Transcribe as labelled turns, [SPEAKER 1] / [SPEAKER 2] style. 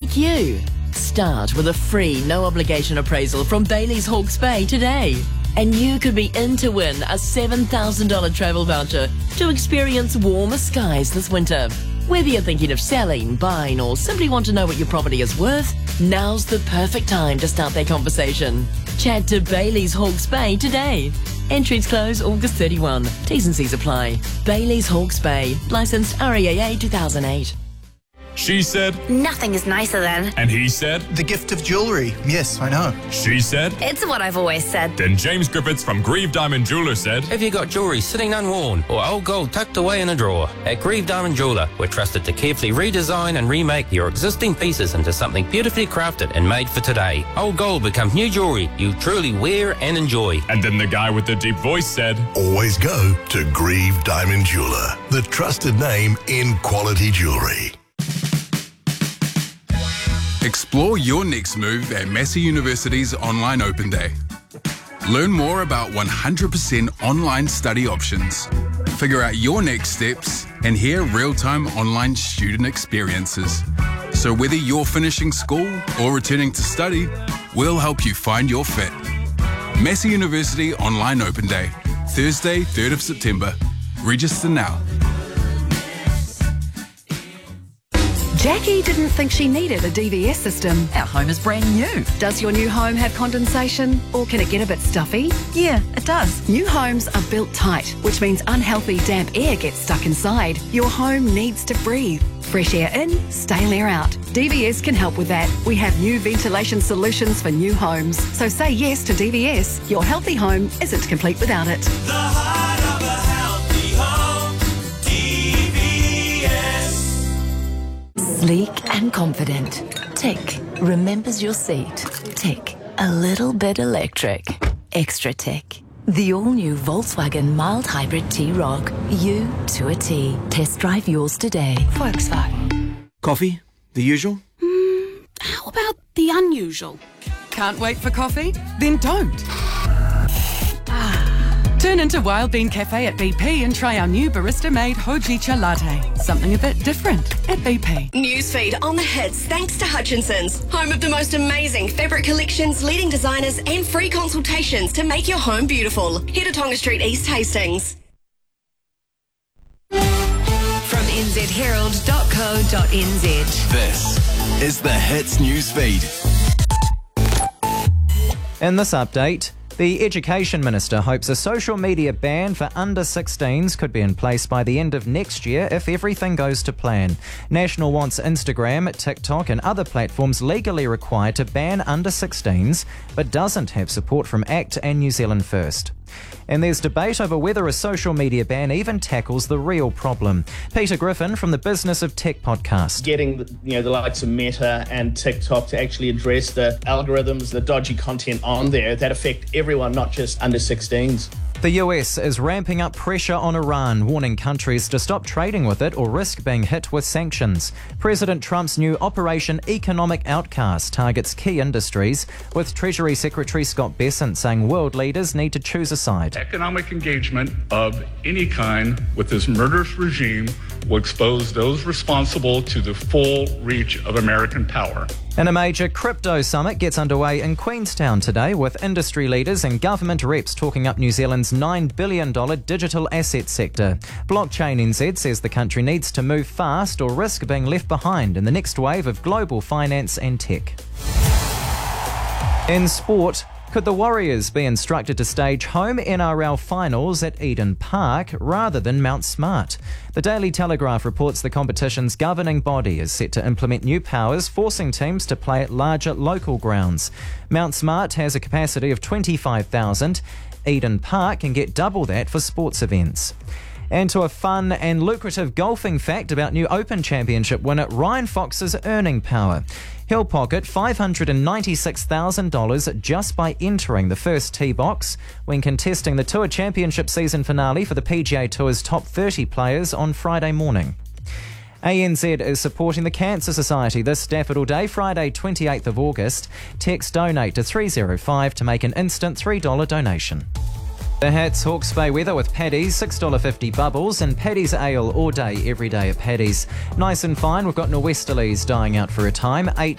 [SPEAKER 1] like you. Start with a free, no-obligation appraisal from Bailey's Hawke's Bay today. And you could be in to win a $7,000 travel voucher to experience warmer skies this winter. Whether you're thinking of selling, buying, or simply want to know what your property is worth, now's the perfect time to start that conversation. Chat to Bailey's Hawke's Bay today. Entries close August 31. T's and C's apply. Bailey's Hawke's Bay. Licensed REAA 2008.
[SPEAKER 2] She said,
[SPEAKER 3] nothing is nicer than.
[SPEAKER 2] and he said,
[SPEAKER 4] The gift of jewellery. Yes, I know.
[SPEAKER 2] she said.
[SPEAKER 3] It's what I've always said.
[SPEAKER 2] Then James Griffiths from Grieve Diamond Jeweller said,
[SPEAKER 5] Have you got jewellery sitting unworn or old gold tucked away in a drawer? At Grieve Diamond Jeweller, we're trusted to carefully redesign and remake your existing pieces into something beautifully crafted and made for today. Old gold becomes new jewellery you truly wear and enjoy.
[SPEAKER 2] and then the guy with the deep voice said,
[SPEAKER 6] Always go to Grieve Diamond Jeweller, the trusted name in quality jewellery.
[SPEAKER 7] Explore your next move at Massey University's Online Open Day. Learn more about 100% online study options. Figure out your next steps and hear real-time online student experiences. So whether you're finishing school or returning to study, we'll help you find your fit. Massey University Online Open Day, Thursday, 3rd of September. Register now.
[SPEAKER 8] Jackie didn't think she needed a DVS system.
[SPEAKER 9] Our home is brand new.
[SPEAKER 8] Does your new home have condensation, or can it get a bit stuffy?
[SPEAKER 9] Yeah, it does.
[SPEAKER 8] New homes are built tight, which means unhealthy damp air gets stuck inside. Your home needs to breathe. Fresh air in, stale air out. DVS can help with that. We have new ventilation solutions for new homes. So say yes to DVS. Your healthy home isn't complete without it.
[SPEAKER 10] The heart of a healthy home, DVS.
[SPEAKER 1] Sleek and confident. Tick. Remembers your seat. Tick. A little bit electric. Extra tick. The all-new Volkswagen mild hybrid T-Roc. You to a T. Test drive yours today. Volkswagen.
[SPEAKER 4] Coffee? The usual?
[SPEAKER 11] How about the unusual? Can't wait for coffee? Then don't. Turn into Wild Bean Cafe at BP and try our new barista-made Hojicha latte. Something a bit different at BP.
[SPEAKER 12] Newsfeed on the hits thanks to Hutchinson's, home of the most amazing fabric collections, leading designers and free consultations to make your home beautiful. Head to Tonga Street East Hastings.
[SPEAKER 3] From nzherald.co.nz.
[SPEAKER 13] This is the Hits Newsfeed.
[SPEAKER 14] In this update, the Education Minister hopes a social media ban for under-16s could be in place by the end of next year if everything goes to plan. National wants Instagram, TikTok and other platforms legally required to ban under-16s, but doesn't have support from ACT and New Zealand First. And there's debate over whether a social media ban even tackles the real problem. Peter Griffin from the Business of Tech podcast.
[SPEAKER 15] Getting the likes of Meta and TikTok to actually address the algorithms, the dodgy content on there that affect everyone, not just under 16s.
[SPEAKER 14] The US is ramping up pressure on Iran, warning countries to stop trading with it or risk being hit with sanctions. President Trump's new Operation Economic Outcast targets key industries, with Treasury Secretary Scott Bessent saying world leaders need to choose a side.
[SPEAKER 16] Economic engagement of any kind with this murderous regime will expose those responsible to the full reach of American power.
[SPEAKER 14] And a major crypto summit gets underway in Queenstown today, with industry leaders and government reps talking up New Zealand's $9 billion digital asset sector. Blockchain NZ says the country needs to move fast or risk being left behind in the next wave of global finance and tech. In sport, could the Warriors be instructed to stage home NRL finals at Eden Park rather than Mount Smart? The Daily Telegraph reports the competition's governing body is set to implement new powers, forcing teams to play at larger local grounds. Mount Smart has a capacity of 25,000. Eden Park can get double that for sports events. And to a fun and lucrative golfing fact about new Open Championship winner Ryan Fox's earning power. He'll pocket $596,000 just by entering the first tee box when contesting the Tour Championship season finale for the PGA Tour's top 30 players on Friday morning. ANZ is supporting the Cancer Society this Daffodil Day, Friday 28th of August. Text donate to 305 to make an instant $3 donation. The Hats Hawke's Bay weather with Paddy's, $6.50 bubbles, and Paddy's Ale all day, every day at Paddy's. Nice and fine, we've got nor'westerlies dying out for a time, 8